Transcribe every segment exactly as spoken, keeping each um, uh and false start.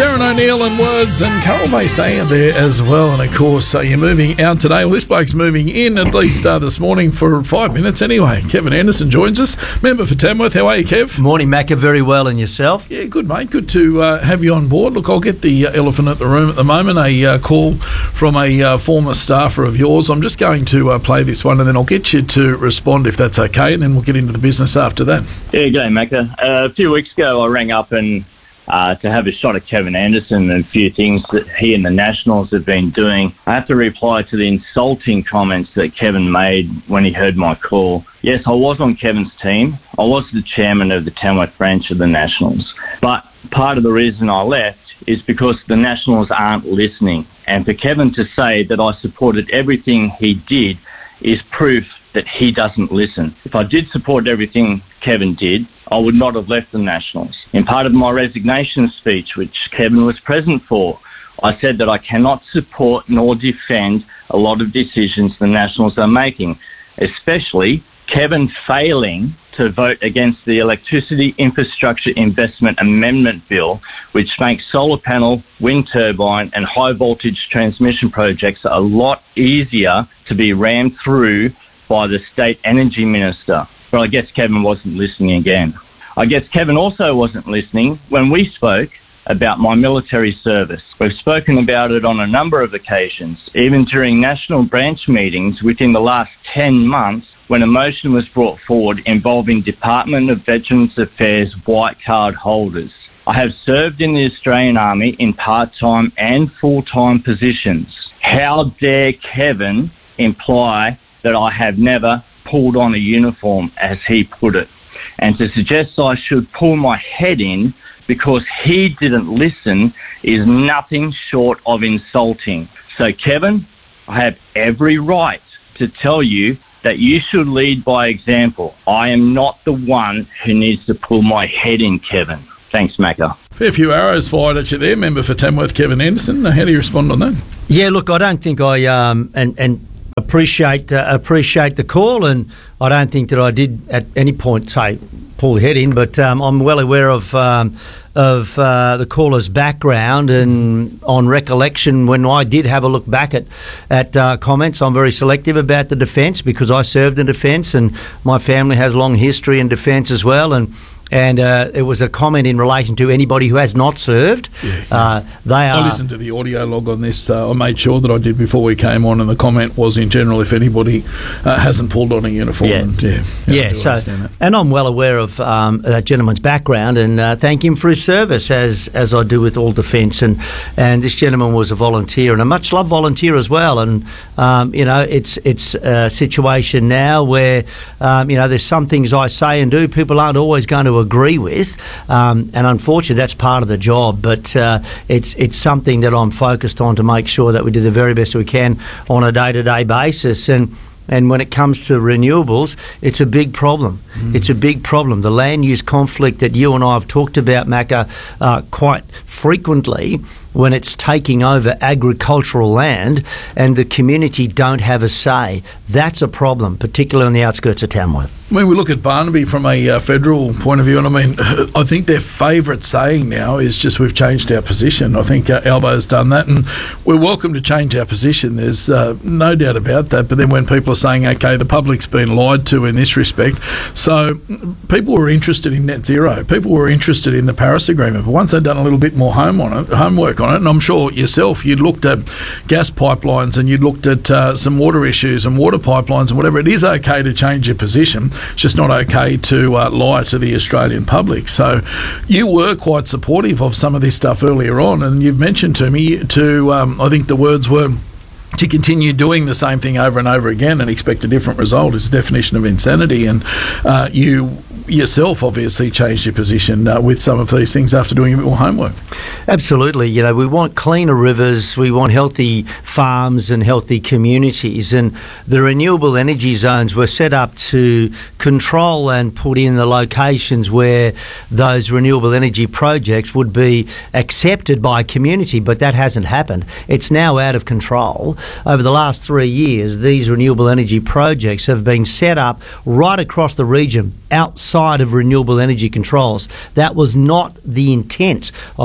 Darren O'Neill and Words and Carol May saying there as well. And of course, uh, you're moving out today. Well, this bloke's moving in at least uh, this morning for five minutes anyway. Kevin Anderson joins us, member for Tamworth. How are you, Kev? Morning, Macca. Very well, and yourself? Yeah, good, mate. Good to uh, have you on board. Look, I'll get the uh, elephant at the room at the moment, a uh, call from a uh, former staffer of yours. I'm just going to uh, play this one and then I'll get you to respond if that's okay, and then we'll get into the business after that. Yeah, g'day, Macca. Uh, a few weeks ago, I rang up and Uh, to have a shot at Kevin Anderson and a few things that he and the Nationals have been doing. I have to reply to the insulting comments that Kevin made when he heard my call. Yes, I was on Kevin's team. I was the chairman of the Tamworth branch of the Nationals. But part of the reason I left is because the Nationals aren't listening. And for Kevin to say that I supported everything he did is proof that he doesn't listen. If I did support everything Kevin did, I would not have left the Nationals. In part of my resignation speech, which Kevin was present for, I said that I cannot support nor defend a lot of decisions the Nationals are making, especially Kevin failing to vote against the Electricity Infrastructure Investment Amendment Bill, which makes solar panel, wind turbine and high voltage transmission projects a lot easier to be rammed through by the State Energy Minister. But I guess Kevin wasn't listening again. I guess Kevin also wasn't listening when we spoke about my military service. We've spoken about it on a number of occasions, even during national branch meetings within the last ten months when a motion was brought forward involving Department of Veterans Affairs white card holders. I have served in the Australian Army in part-time and full-time positions. How dare Kevin imply that I have never pulled on a uniform, as he put it, and to suggest I should pull my head in because he didn't listen is nothing short of insulting. So, Kevin, I have every right to tell you that you should lead by example. I am not the one who needs to pull my head in, Kevin. Thanks, Macca. Fair few arrows fired at you there, member for Tamworth, Kevin Anderson. How do you respond on that? Yeah, look, I don't think I um and and. Appreciate uh, appreciate the call, and I don't think that I did at any point say pull the head in, but um, I'm well aware of um, of uh, the caller's background, and on recollection, when I did have a look back at at uh, comments, I'm very selective about the defence because I served in defence, and my family has long history in defence as well, and. And uh, it was a comment in relation to anybody who has not served. Yeah, yeah. Uh, they are. I listened to the audio log on this. Uh, I made sure that I did before we came on, and the comment was in general if anybody uh, hasn't pulled on a uniform. Yeah, and, yeah, yeah. yeah so, and I'm well aware of um, that gentleman's background, and uh, thank him for his service, as as I do with all defence. And and this gentleman was a volunteer, and a much loved volunteer as well. And um, you know, it's it's a situation now where um, you know there's some things I say and do people aren't always going to agree with, um, and unfortunately that's part of the job, but uh, it's it's something that I'm focused on to make sure that we do the very best we can on a day-to-day basis. And And when it comes to renewables, it's a big problem. Mm. It's a big problem. The land use conflict that you and I have talked about, Macca, uh, quite frequently, when it's taking over agricultural land and the community don't have a say, that's a problem, particularly on the outskirts of Tamworth. I mean, we look at Barnaby from a uh, federal point of view, and I mean, I think their favourite saying now is just we've changed our position. I think uh, Albo's done that, and we're welcome to change our position. There's uh, no doubt about that. But then when people are saying, OK, the public's been lied to in this respect, so people were interested in net zero. People were interested in the Paris Agreement. But once they'd done a little bit more home on it, homework on it, and I'm sure yourself, you'd looked at gas pipelines and you'd looked at uh, some water issues and water pipelines and whatever, it is OK to change your position. It's just not okay to uh, lie to the Australian public. So you were quite supportive of some of this stuff earlier on, and you've mentioned to me to, um, I think the words were, to continue doing the same thing over and over again and expect a different result is the definition of insanity. And uh, you yourself obviously changed your position uh, with some of these things after doing a bit more homework. Absolutely. You know, we want cleaner rivers, we want healthy farms and healthy communities, and the renewable energy zones were set up to control and put in the locations where those renewable energy projects would be accepted by a community, but that hasn't happened. It's now out of control. Over the last three years, these renewable energy projects have been set up right across the region outside of renewable energy controls. That was not the intent of those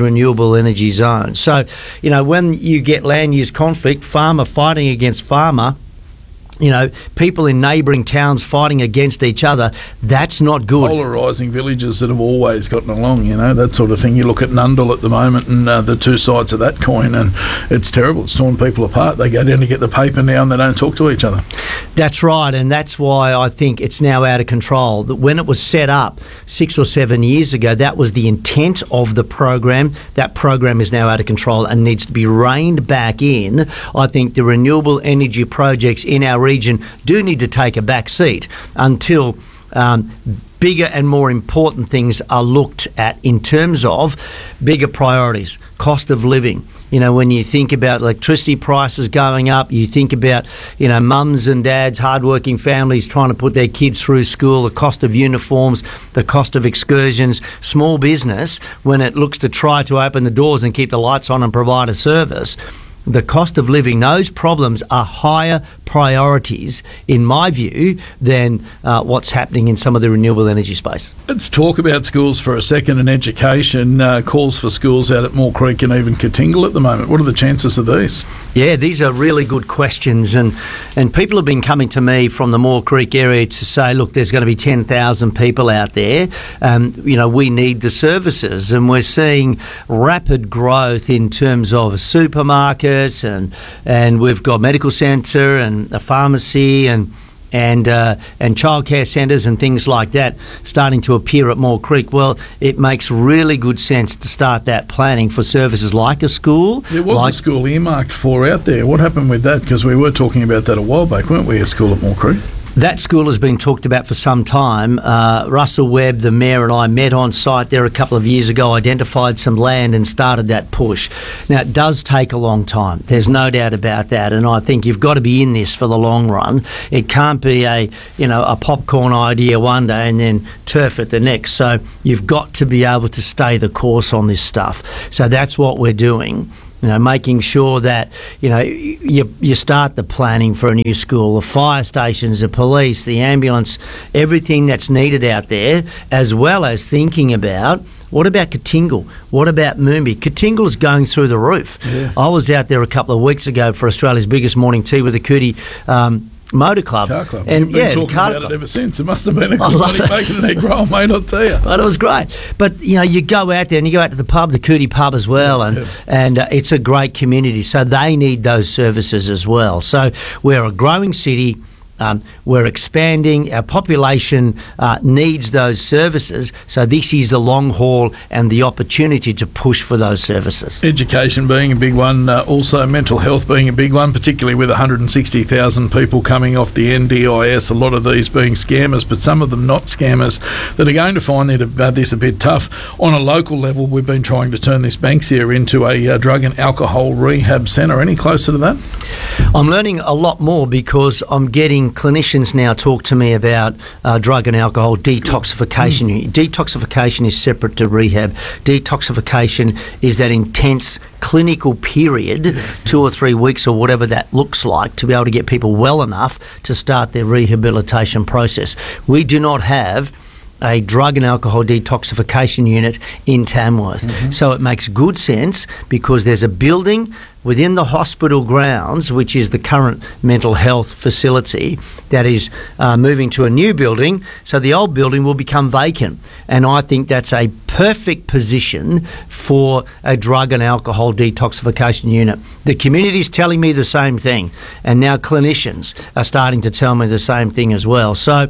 renewable energy zones. So, you know, when you get land use conflict, farmer fighting against farmer, you know, people in neighbouring towns fighting against each other, that's not good. Polarising villages that have always gotten along, you know, that sort of thing. You look at Nundle at the moment and uh, the two sides of that coin, and it's terrible. It's torn people apart. They go down to get the paper now and they don't talk to each other. That's right, and that's why I think it's now out of control. That when it was set up six or seven years ago, that was the intent of the program. That program is now out of control and needs to be reined back in. I think the renewable energy projects in our region do need to take a back seat until um, bigger and more important things are looked at in terms of bigger priorities, cost of living. You know, when you think about electricity prices going up, you think about, you know, mums and dads, hardworking families trying to put their kids through school, the cost of uniforms, the cost of excursions, small business, when it looks to try to open the doors and keep the lights on and provide a service. The cost of living, those problems are higher priorities, in my view, than uh, what's happening in some of the renewable energy space. Let's talk about schools for a second and education. Uh, calls for schools out at Moore Creek and even Katingle at the moment. What are the chances of these? Yeah, these are really good questions, and, and people have been coming to me from the Moore Creek area to say, look, there's going to be ten thousand people out there. Um, you know, we need the services, and we're seeing rapid growth in terms of a supermarket, and and we've got medical centre and a pharmacy and and uh, and childcare centres and things like that starting to appear at Moore Creek. Well, it makes really good sense to start that planning for services like a school. There was like a school earmarked for out there. What happened with that? Because we were talking about that a while back, weren't we, a school at Moore Creek? That school has been talked about for some time. Uh, Russell Webb, the mayor, and I met on site there a couple of years ago, identified some land and started that push. Now, it does take a long time. There's no doubt about that, and I think you've got to be in this for the long run. It can't be a, you know, a popcorn idea one day and then turf it the next. So you've got to be able to stay the course on this stuff. So that's what we're doing. You know, making sure that, you know, you you start the planning for a new school, the fire stations, the police, the ambulance, everything that's needed out there, as well as thinking about, what about Katingle? What about Moombi? Katingle is going through the roof. Yeah. I was out there a couple of weeks ago for Australia's biggest morning tea with the Cootie um, Motor Club. Car Club. And We've been yeah, talking car about club. it ever since. It must have been a good money making an egg roll, mate, I'll tell you. But it was great. But, you know, you go out there and you go out to the pub, the Cootie pub as well, Yeah, and, yeah. and uh, it's a great community. So they need those services as well. So we're a growing city. Um, we're expanding. Our population uh, needs those services. So this is the long haul and the opportunity to push for those services. Education being a big one, uh, also mental health being a big one, particularly with one hundred sixty thousand people coming off the N D I S, a lot of these being scammers, but some of them not scammers, that are going to find it, uh, this a bit tough. On a local level, we've been trying to turn this Banksia into a uh, drug and alcohol rehab centre. Any closer to that? I'm learning a lot more because I'm getting clinicians now talk to me about uh, drug and alcohol detoxification. Mm. Detoxification is separate to rehab. Detoxification is that intense clinical period, two or three weeks or whatever that looks like, to be able to get people well enough to start their rehabilitation process. We do not have a drug and alcohol detoxification unit in Tamworth. Mm-hmm. So it makes good sense because there's a building within the hospital grounds, which is the current mental health facility, that is uh, moving to a new building. So the old building will become vacant. And I think that's a perfect position for a drug and alcohol detoxification unit. The community's telling me the same thing. And now clinicians are starting to tell me the same thing as well. So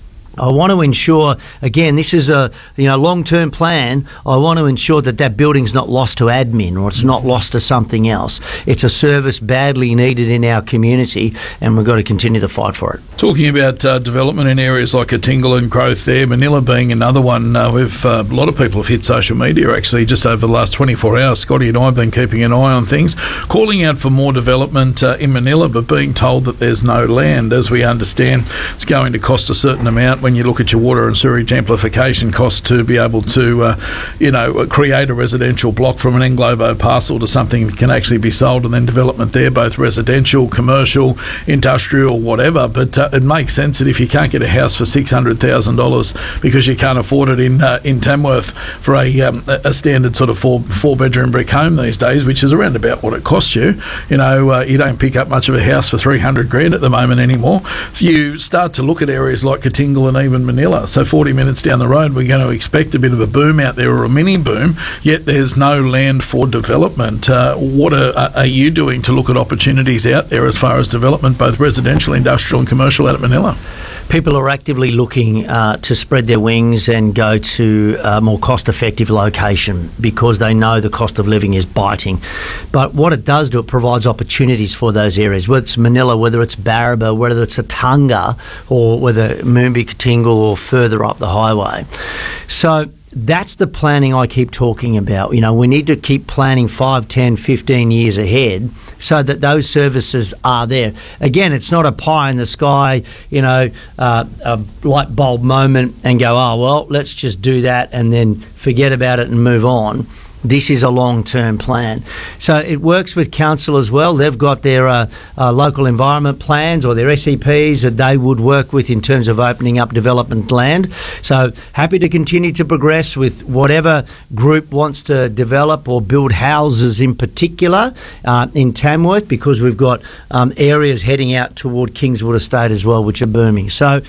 I want to ensure, again, this is a you know long-term plan. I want to ensure that that building's not lost to admin or it's not lost to something else. It's a service badly needed in our community, and we've got to continue to fight for it. Talking about uh, development in areas like Katingle and growth there, Manila being another one. Uh, we've uh, a lot of people have hit social media actually just over the last twenty-four hours. Scotty and I have been keeping an eye on things, calling out for more development uh, in Manila, but being told that there's no land. As we understand, it's going to cost a certain amount. when you look at your water and sewerage amplification costs to be able to, uh, you know, create a residential block from an Englobo parcel to something that can actually be sold, and then development there, both residential, commercial, industrial, whatever. But uh, it makes sense that if you can't get a house for six hundred thousand dollars because you can't afford it in uh, in Tamworth for a um, a standard sort of four four bedroom brick home these days, which is around about what it costs you, you know, uh, you don't pick up much of a house for three hundred grand at the moment anymore. So you start to look at areas like Katingal and even Manila. So forty minutes down the road, we're going to expect a bit of a boom out there, or a mini boom, yet there's no land for development. Uh, what are, are you doing to look at opportunities out there as far as development, both residential, industrial and commercial out of Manila? People are actively looking uh, to spread their wings and go to a more cost-effective location because they know the cost of living is biting. But what it does do, it provides opportunities for those areas, whether it's Manila, whether it's Barraba, whether it's Attunga, or whether Moombi, Katingal, or further up the highway. So that's the planning I keep talking about. You know, we need to keep planning five, ten, fifteen years ahead so that those services are there. Again, it's not a pie in the sky, you know, uh, a light bulb moment and go, oh, well, let's just do that and then forget about it and move on. This is a long-term plan. So it works with council as well. They've got their uh, uh, local environment plans or their S E Ps that they would work with in terms of opening up development land. So happy to continue to progress with whatever group wants to develop or build houses in particular uh, in Tamworth, because we've got um, areas heading out toward Kingswood Estate as well, which are booming. So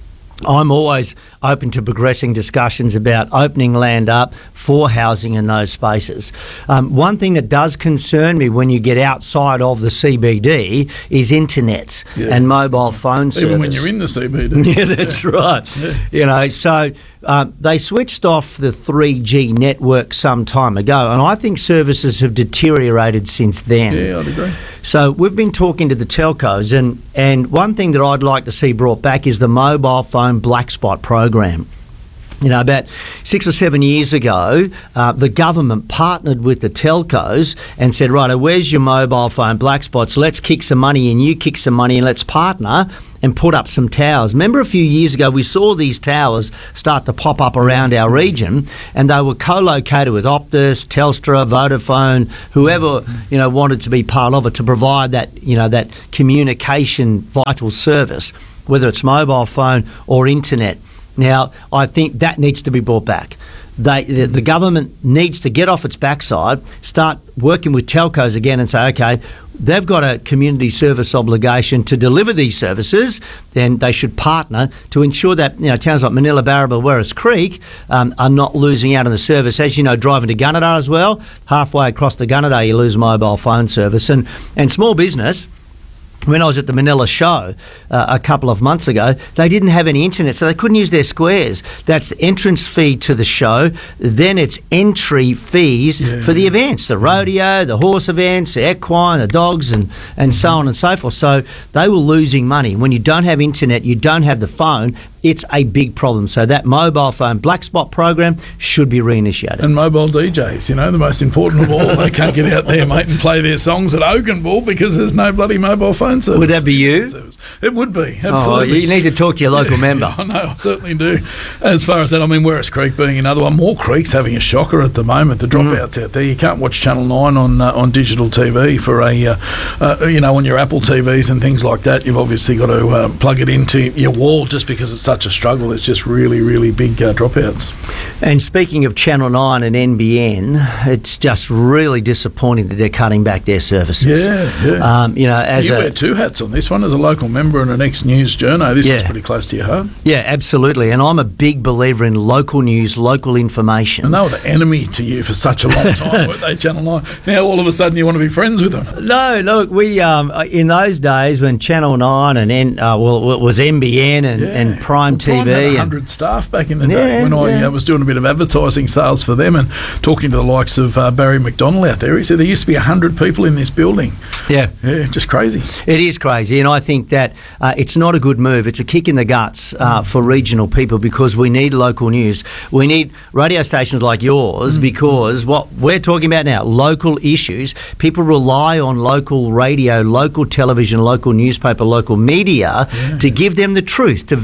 I'm always open to progressing discussions about opening land up for housing in those spaces. Um, one thing that does concern me when you get outside of the C B D is internet yeah. and mobile phone service. Even when you're in the C B D. Yeah, that's yeah. right. Yeah. You know, so um, they switched off the three G network some time ago, and I think services have deteriorated since then. Yeah, I'd agree. So we've been talking to the telcos, and, and one thing that I'd like to see brought back is the mobile phone black spot program. You know, about six or seven years ago, uh, the government partnered with the telcos and said, right, where's your mobile phone black spots? Let's kick some money in, you kick some money and let's partner and put up some towers. Remember a few years ago, we saw these towers start to pop up around our region, and they were co-located with Optus, Telstra, Vodafone, whoever, you know, wanted to be part of it to provide that, you know, that communication vital service, whether it's mobile phone or internet. Now, I think that needs to be brought back. They, the, the government needs to get off its backside, start working with telcos again and say, okay, they've got a community service obligation to deliver these services, then they should partner to ensure that, you know, towns like Manila, Barraba, Werris Creek um, are not losing out on the service. As you know, driving to Gunnedah as well, halfway across to Gunnedah you lose mobile phone service. And, and small business, when I was at the Manila show uh, a couple of months ago, they didn't have any internet, so they couldn't use their squares. That's the entrance fee to the show. Then it's entry fees yeah. for the events, the rodeo, the horse events, the equine, the dogs, and, and mm-hmm. so on and so forth. So they were losing money. When you don't have internet, you don't have the phone, it's a big problem. So that mobile phone black spot program should be reinitiated. And mobile D Js, you know, the most important of all. They can't get out there, mate, and play their songs at Oakenbull because there's no bloody mobile phone service. Would that be you? It would be, absolutely. Oh, you need to talk to your local yeah, member. I know, I certainly do. As far as that, I mean, Werris Creek being another one. Moore Creek's having a shocker at the moment. The dropouts mm. out there. You can't watch Channel nine on uh, on digital T V for a, uh, uh, you know, on your Apple T Vs and things like that. You've obviously got to uh, plug it into your wall just because it's such a struggle. It's just really, really big uh, dropouts. And speaking of Channel nine and N B N, it's just really disappointing that they're cutting back their services. Yeah, yeah. Um, you know, as you a, wear two hats on this one as a local member and an ex-news journo. This yeah. one's pretty close to your heart. Yeah, absolutely. And I'm a big believer in local news, local information. And they were the enemy to you for such a long time, weren't they, Channel nine? Now all of a sudden you want to be friends with them. No, look, we um, in those days when Channel nine and N, uh, well, it was N B N and, yeah. and Prime well, T V. Prime had one and hundred staff back in the yeah, day when I yeah. uh, was doing a bit of advertising sales for them and talking to the likes of uh, Barry McDonald out there. He said there used to be one hundred people in this building. Yeah. Yeah, just crazy. It is crazy, and I think that uh, it's not a good move. It's a kick in the guts uh, mm. for regional people because we need local news. We need radio stations like yours mm. because what we're talking about now, local issues, people rely on local radio, local television, local newspaper, local media yeah. to give them the truth, to validate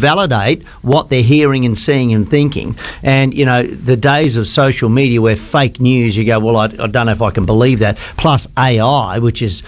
validate what they're hearing and seeing and thinking. And, you know, the days of social media where fake news, you go, well, I, I don't know if I can believe that, plus A I, which is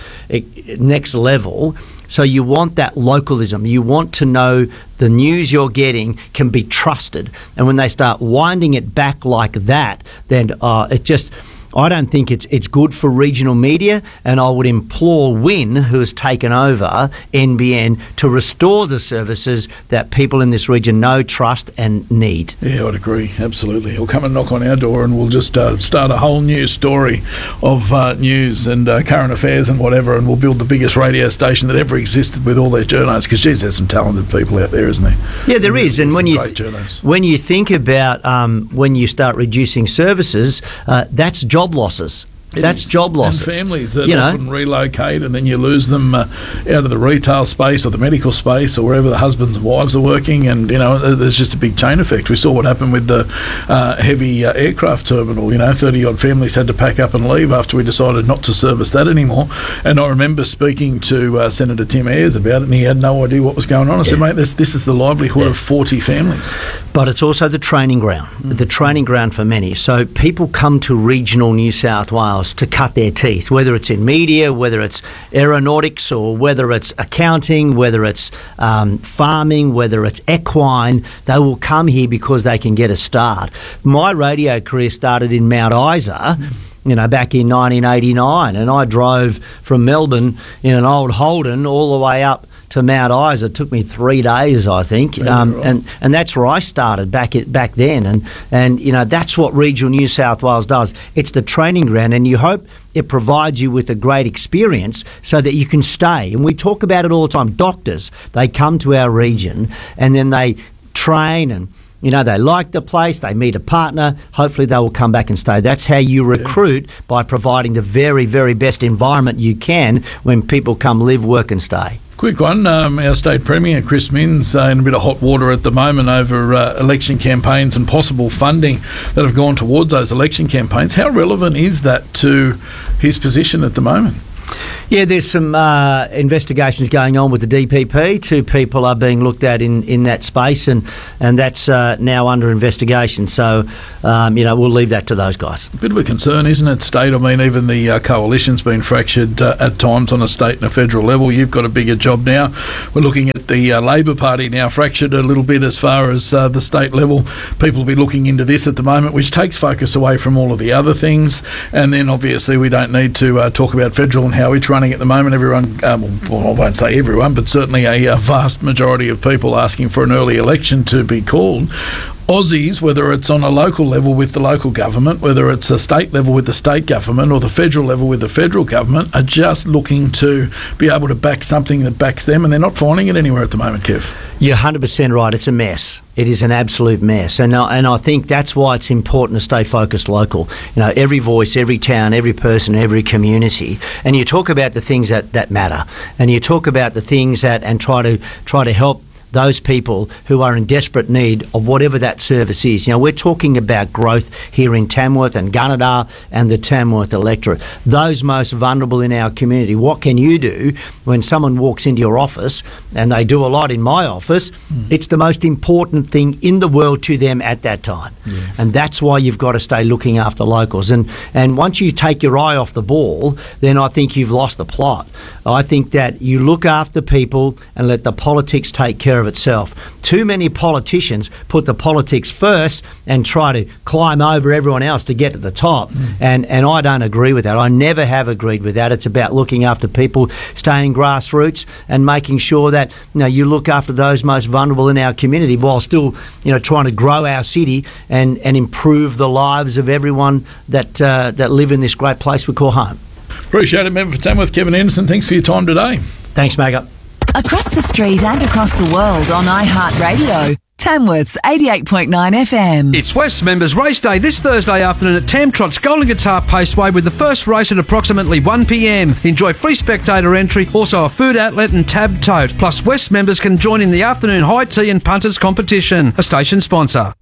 next level. So you want that localism. You want to know the news you're getting can be trusted. And when they start winding it back like that, then uh, it just... I don't think it's it's good for regional media, and I would implore Win, who has taken over N B N, to restore the services that people in this region know, trust and need. Yeah, I'd agree, absolutely. He'll come and knock on our door and we'll just uh, start a whole new story of uh, news and uh, current affairs and whatever, and we'll build the biggest radio station that ever existed with all their journos, because, geez, there's some talented people out there, isn't there? Yeah, there is. And when you, th- when you think about um, when you start reducing services, uh, that's job Job losses. It That's is. job losses. And families that you know? often relocate, and then you lose them uh, out of the retail space or the medical space or wherever the husbands and wives are working, and, you know, there's just a big chain effect. We saw what happened with the uh, heavy uh, aircraft terminal. You know, thirty-odd families had to pack up and leave after we decided not to service that anymore. And I remember speaking to uh, Senator Tim Ayres about it, and he had no idea what was going on. I yeah. said, mate, this, this is the livelihood yeah. of forty families. But it's also the training ground, mm. the training ground for many. So people come to regional New South Wales to cut their teeth, whether it's in media, whether it's aeronautics, or whether it's accounting, whether it's um, farming, whether it's equine. They will come here because they can get a start. My radio career started in Mount Isa, mm. you know, back in nineteen eighty-nine, and I drove from Melbourne in an old Holden all the way up to Mount Isa. It took me three days, I think, um, right. and and that's where I started back at, back then. And and you know, that's what regional New South Wales does. It's the training ground, and you hope it provides you with a great experience so that you can stay. And we talk about it all the time. Doctors, they come to our region and then they train, and you know, they like the place, they meet a partner, hopefully they will come back and stay. That's how you recruit, yeah. by providing the very, very best environment you can when people come live, work and stay. Quick one, um, our State Premier, Chris Minns, uh, in a bit of hot water at the moment over uh, election campaigns and possible funding that have gone towards those election campaigns. How relevant is that to his position at the moment? Yeah, there's some uh, investigations going on with the D P P. Two people are being looked at in, in that space, and, and that's uh, now under investigation. So, um, you know, we'll leave that to those guys. A bit of a concern, isn't it, State? I mean, even the uh, coalition's been fractured uh, at times on a state and a federal level. You've got a bigger job now. We're looking at the uh, Labor Party now fractured a little bit as far as uh, the state level. People will be looking into this at the moment, which takes focus away from all of the other things. And then, obviously, we don't need to uh, talk about federal and how it's running at the moment. Everyone, um, well, I won't say everyone, but certainly a, a vast majority of people asking for an early election to be called. Aussies, whether it's on a local level with the local government, whether it's a state level with the state government or the federal level with the federal government, are just looking to be able to back something that backs them, and they're not finding it anywhere at the moment, Kev. You're one hundred percent right. It's a mess. It is an absolute mess. And, uh, and I think that's why it's important to stay focused local. You know, every voice, every town, every person, every community. And you talk about the things that, that matter. And you talk about the things that, and try to try to help those people who are in desperate need of whatever that service is. You know, we're talking about growth here in Tamworth and Gunnedah and the Tamworth electorate, those most vulnerable in our community. What can you do when someone walks into your office, and they do a lot in my office? Mm. It's the most important thing in the world to them at that time. Yeah. And that's why you've got to stay looking after locals. And, and once you take your eye off the ball, then I think you've lost the plot. I think that you look after people and let the politics take care of itself. Too many politicians put the politics first and try to climb over everyone else to get to the top. Mm. And and I don't agree with that. I never have agreed with that. It's about looking after people, staying grassroots, and making sure that, you know, you look after those most vulnerable in our community while still, you know, trying to grow our city and, and improve the lives of everyone that uh, that live in this great place we call home. Appreciate it, member for Tamworth, Kevin Anderson. Thanks for your time today. Thanks, Magga. Across the street and across the world on iHeartRadio. Tamworth's eighty-eight point nine F M. It's West Members Race Day this Thursday afternoon at Tam Trot's Golden Guitar Paceway, with the first race at approximately one p m. Enjoy free spectator entry, also a food outlet and tab tote. Plus, West members can join in the afternoon high tea and punters competition. A station sponsor.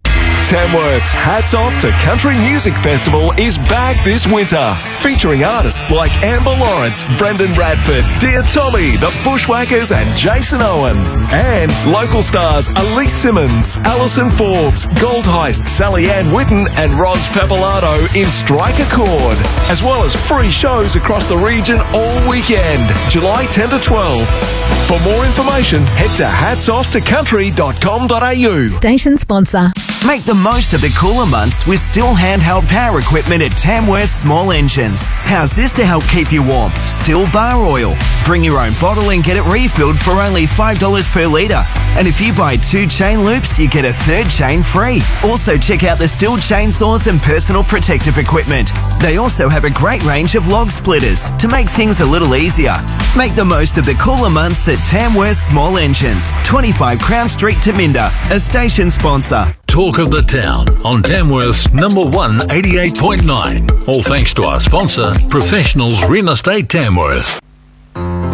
Tamworth's Hats Off to Country Music Festival is back this winter, featuring artists like Amber Lawrence, Brendan Bradford, Dear Tommy, The Bushwhackers and Jason Owen. And local stars Elise Simmons, Alison Forbes, Gold Heist, Sally Ann Witten and Roz Papalato in Strike a Chord, as well as free shows across the region all weekend, July tenth to twelfth. For more information, head to hats off to country dot com dot a u. Station sponsor. Make the most of the cooler months with Stihl handheld power equipment at Tamworth Small Engines. How's this to help keep you warm? Stihl bar oil. Bring your own bottle and get it refilled for only five dollars per litre. And if you buy two chain loops, you get a third chain free. Also check out the Stihl chainsaws and personal protective equipment. They also have a great range of log splitters to make things a little easier. Make the most of the cooler months at Tamworth Small Engines, twenty-five Crown Street, Taminda, a station sponsor. Talk of the town on Tamworth's number one eighty-eight point nine. All thanks to our sponsor, Professionals Real Estate Tamworth.